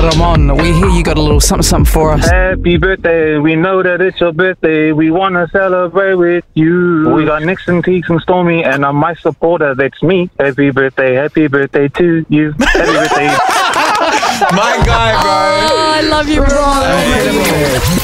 Ramon, we hear you got a little something for us. Happy birthday, we know that it's your birthday. We want to celebrate with you. We got Nixon, Teeks, and Stormy, and my supporter, that's me. Happy birthday to you. Happy birthday. My guy, bro. Oh, I love you, Ron.